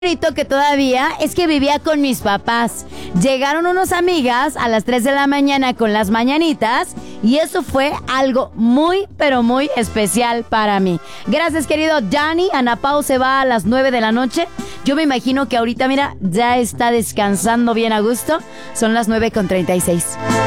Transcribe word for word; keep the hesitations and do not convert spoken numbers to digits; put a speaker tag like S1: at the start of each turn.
S1: favorito que todavía es que vivía con mis papás. Llegaron unas amigas a las tres de la mañana con las mañanitas y eso fue algo muy, pero muy especial para mí. Gracias, querido Dani. Ana Pau se va a las nueve de la noche. Yo me imagino que ahorita, mira, ya está descansando bien a gusto. Son las nueve con treinta y seis.